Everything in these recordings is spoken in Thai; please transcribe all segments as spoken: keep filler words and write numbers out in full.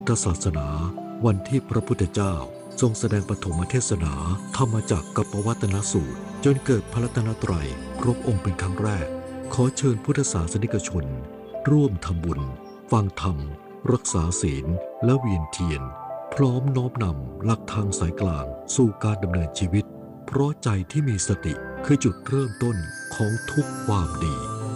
พุทธศาสนาวันที่พระพุทธเจ้าทรงแสดงปฐมเทศนาธรรมจักรกัปปวัตตนสูตรจนเกิดพระรัตนตรัยครบองค์เป็นครั้งแรกขอเชิญพุทธศาสนิกชนร่วมทำบุญฟังธรรมรักษาศีลและเวียนเทียนพร้อมน้อมนำหลักทางสายกลางสู่การดำเนินชีวิตเพราะใจที่มีสติคือจุดเริ่มต้นของทุกความดี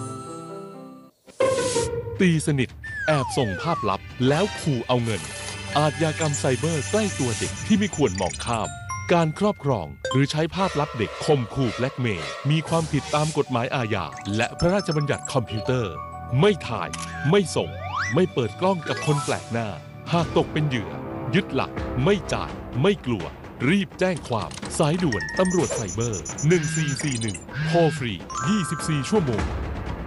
ตีสนิทแอบส่งภาพลับแล้วขู่เอาเงินอาชญากรรมไซเบอร์ใกล้ตัวเด็กที่ไม่ควรมองข้ามการครอบครองหรือใช้ภาพลับเด็กข่มขู่แบล็กเมย์มีความผิดตามกฎหมายอาญาและพระราชบัญญัติคอมพิวเตอร์ไม่ถ่ายไม่ส่งไม่เปิดกล้องกับคนแปลกหน้าหากตกเป็นเหยื่อยึดหลักไม่จ่ายไม่กลัวรีบแจ้งความสายด่วนตำรวจไซเบอร์หนึ่งสี่สี่หนึ่งโทรฟรียี่สิบสี่ชั่วโมง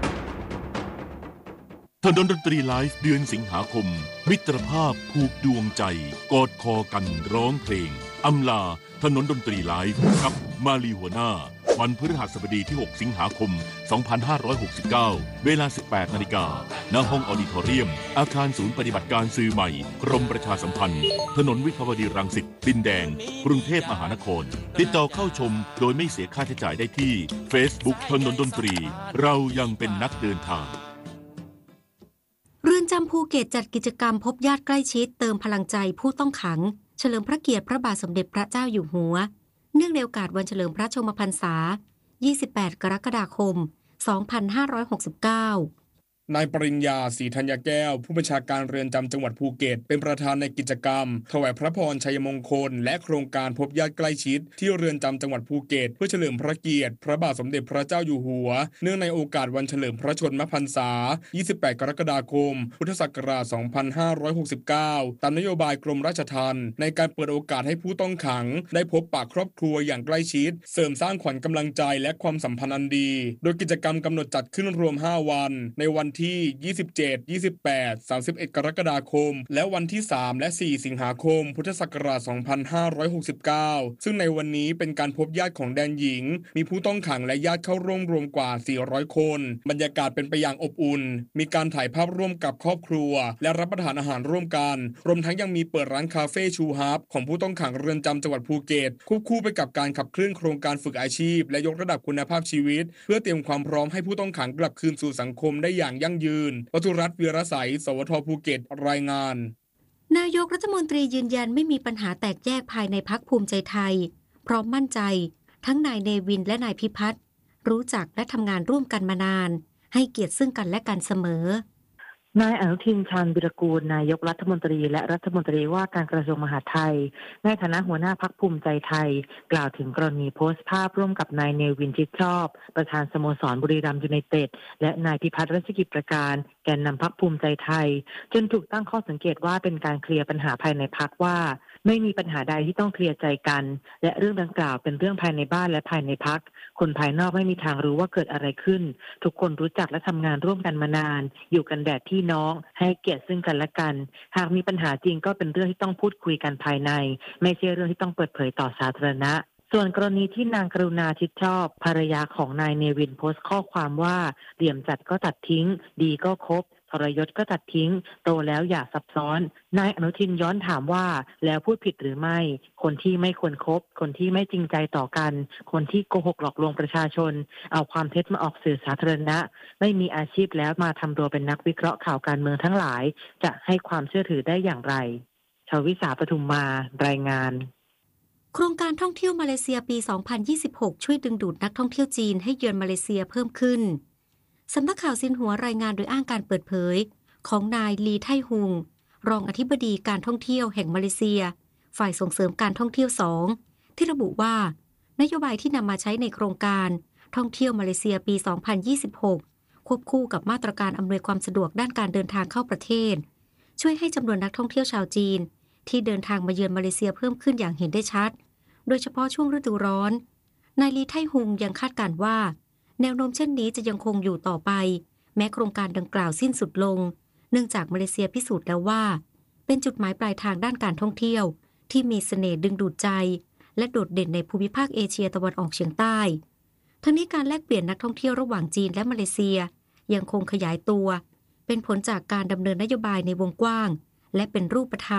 ถนนดนตรีไลฟ์เดือนสิงหาคมมิตรภาพผูกดวงใจกอดคอกันร้องเพลงอำลาถนนดนตรีไลฟ์กับมาลีหัวหน้าวันพฤหัสบดีที่หกสิงหาคมสองพันห้าร้อยหกสิบเก้าเวลา สิบแปดนาฬิกา ณ ห้องออดิทอเรียมอาคารศูนย์ปฏิบัติการสื่อใหม่กรมประชาสัมพันธ์ถนนวิภาวดีรังสิตดินแดงกรุงเทพมหานครติดต่อเข้าชมโดยไม่เสียค่าใช้จ่ายได้ที่ Facebook ถนนดนตรีเรายังเป็นนักเดินทางเรือนจำภูเก็ตจัดกิจกรรมพบญาติใกล้ชิดเติมพลังใจผู้ต้องขังเฉลิมพระเกียรติพระบาทสมเด็จพระเจ้าอยู่หัวเนื่องในโอกาสวันเฉลิมพระชนมพรรษายี่สิบแปดกรกฎาคมสองพันห้าร้อยหกสิบเก้านายปริญญาศรีธัญแก้วผู้บัญชาการเรือนจำจังหวัดภูเก็ตเป็นประธานในกิจกรรมถวายพระพรชัยมงคลและโครงการพบญาติใกล้ชิดที่เรือนจำจังหวัดภูเก็ตเพื่อเฉลิมพระเกียรติพระบาทสมเด็จพระเจ้าอยู่หัวเนื่องในโอกาสวันเฉลิมพระชนมพรรษายี่สิบแปดกรกฎาคมพุทธศักราชสองพันห้าร้อยหกสิบเก้าตามนโยบายกรมราชทัณฑ์ในการเปิดโอกาสให้ผู้ต้องขังได้พบปะครอบครัวอย่างใกล้ชิดเสริมสร้างขวัญกำลังใจและความสัมพันธ์อันดีโดยกิจกรรมกำหนดจัดขึ้นรวมห้าวันในวันที่ยี่สิบเจ็ด ยี่สิบแปด สามสิบเอ็ด กรกฎาคมและวันที่สามและสี่สิงหาคมพุทธศักราชสองพันห้าร้อยหกสิบเก้าซึ่งในวันนี้เป็นการพบญาติของแดนหญิงมีผู้ต้องขังและญาติเข้าร่วมรวมกว่าสี่ร้อยคนบรรยากาศเป็นไปอย่างอบอุ่นมีการถ่ายภาพร่วมกับครอบครัวและรับประทานอาหารร่วมกันรวมทั้งยังมีเปิดร้านคาเฟ่ชูฮับของผู้ต้องขังเรือนจำจังหวัดภูเก็ตควบคู่ไปกับการขับเคลื่อนโครงการฝึกอาชีพและยกระดับคุณภาพชีวิตเพื่อเตรียมความพร้อมให้ผู้ต้องขังกลับคืนสู่สังคมได้อย่างยั่งยืนวทุรัตน์ วีรศัย สวท ภูเก็ตรายงานนายกรัฐมนตรียืนยันไม่มีปัญหาแตกแยกภายในพรรคภูมิใจไทยพร้อมมั่นใจทั้งนายเนวินและนายพิพัฒน์รู้จักและทำงานร่วมกันมานานให้เกียรติซึ่งกันและกันเสมอนายอนุทิน ชาญวิรากูลนายกรัฐมนตรีและรัฐมนตรีว่าการกระทรวงมหาดไทยในฐานะหัวหน้าพรรคภูมิใจไทยกล่าวถึงกรณีโพสต์ภาพร่วมกับนายเนวินชิดชอบประธานสโมสรบุรีรัมย์ยูไนเต็ดและนายพิพัฒน์รัชกิจประการแกนนำพรรคภูมิใจไทยจนถูกตั้งข้อสังเกตว่าเป็นการเคลียร์ปัญหาภายในพรรคว่าไม่มีปัญหาใดที่ต้องเคลียร์ใจกันและเรื่องดังกล่าวเป็นเรื่องภายในบ้านและภายในพรรคคนภายนอกไม่มีทางรู้ว่าเกิดอะไรขึ้นทุกคนรู้จักและทำงานร่วมกันมานานอยู่กันแบบพี่น้องให้เกียรติซึ่งกันและกันหากมีปัญหาจริงก็เป็นเรื่องที่ต้องพูดคุยกันภายในไม่ใช่เรื่องที่ต้องเปิดเผยต่อสาธารณะส่วนกรณีที่นางกรุณาชิดชอบภรรยาของนายเนวินโพสต์ข้อความว่าเหลี่ยมจัดก็ตัดทิ้งดีก็คบทรยศก็ตัดทิ้งโตแล้วอย่าซับซ้อนนายอนุทินย้อนถามว่าแล้วพูดผิดหรือไม่คนที่ไม่ควรคบคนที่ไม่จริงใจต่อกันคนที่โกหกหลอกลวงประชาชนเอาความเท็จมาออกสื่อสาธารณะไม่มีอาชีพแล้วมาทำตัวเป็นนักวิเคราะห์ข่าวการเมืองทั้งหลายจะให้ความเชื่อถือได้อย่างไรชวิสาปทุมมารายงานโครงการท่องเที่ยวมาเลเซียปีสองพันยี่สิบหกช่วยดึงดูดนักท่องเที่ยวจีนให้เยือนมาเลเซียเพิ่มขึ้นสำนักข่าวซินหัวรายงานโดยอ้างการเปิดเผยของนายลีไทฮุงรองอธิบดีการท่องเที่ยวแห่งมาเลเซียฝ่ายส่งเสริมการท่องเที่ยวสองที่ระบุว่านโยบายที่นำมาใช้ในโครงการท่องเที่ยวมาเลเซียปีสองพันยี่สิบหกควบคู่กับมาตรการอำนวยความสะดวกด้านการเดินทางเข้าประเทศช่วยให้จำนวนนักท่องเที่ยวชาวจีนที่เดินทางมาเยือนมาเลเซียเพิ่มขึ้นอย่างเห็นได้ชัดโดยเฉพาะช่วงฤดูร้อนนายลีไทฮุงยังคาดการณ์ว่าแนวโน้มเช่นนี้จะยังคงอยู่ต่อไปแม้โครงการดังกล่าวสิ้นสุดลงเนื่องจากมาเลเซียพิสูจน์แล้วว่าเป็นจุดหมายปลายทางด้านการท่องเที่ยวที่มีเสน่ห์ดึงดูดใจและโดดเด่นในภูมิภาคเอเชียตะวันออกเฉียงใต้ทั้งนี้การแลกเปลี่ยนนักท่องเที่ยวระหว่างจีนและมาเลเซียยังคงขยายตัวเป็นผลจากการดำเนินนโยบายในวงกว้างและเป็นรูปธรรม